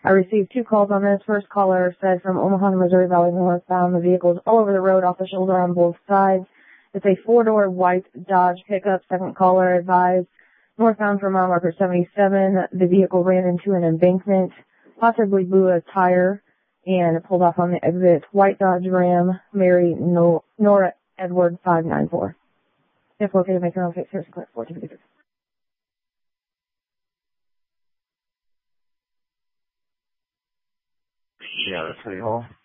I received 2 calls on this. First caller said from Omaha to Missouri Valley northbound. The vehicle's all over the road, off the shoulder on both sides. It's a 4-door white Dodge pickup. Second caller advised northbound from mile marker 77. The vehicle ran into an embankment, possibly blew a tire, and pulled off on the exit. White Dodge Ram, Mary Nora Edward 594. If located, make your own fix. Here's clip 1456. Yeah, that's pretty cool.